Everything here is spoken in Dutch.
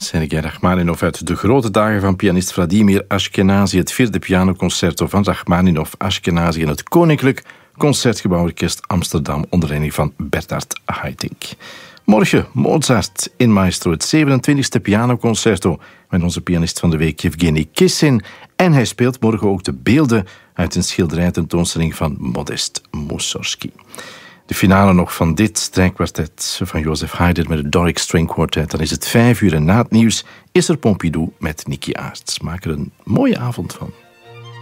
Sergei Rachmaninov uit de grote dagen van pianist Vladimir Ashkenazy, het 4e pianoconcerto van Rachmaninov Ashkenazy in het Koninklijk Concertgebouworkest Amsterdam onder leiding van Bernard Haitink. Morgen Mozart in Maestro, het 27e pianoconcerto met onze pianist van de week Yevgeny Kissin. En hij speelt morgen ook de beelden uit een schilderijtentoonstelling van Modest Mussorgsky. De finale nog van dit strijkkwartet van Joseph Haydn met het Doric String Quartet. Dan is het 5 uur en na het nieuws is er Pompidou met Nicky Aarts. Maak er een mooie avond van.